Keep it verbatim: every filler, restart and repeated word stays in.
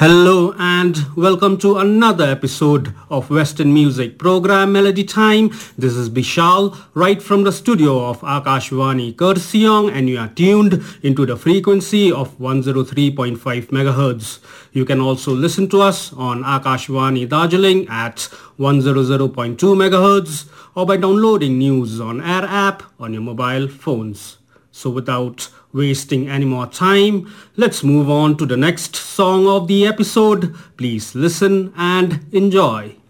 Hello and welcome to another episode of Western Music Program Melody Time. This is Bishal right from the studio of Akashvani Kurseong, and you are tuned into the frequency of one oh three point five megahertz. You can also listen to us on Akashvani Darjeeling at one hundred point two megahertz or by downloading News on Air app on your mobile phones. So without wasting any more time, let's move on to the next song of the episode. Please listen and enjoy.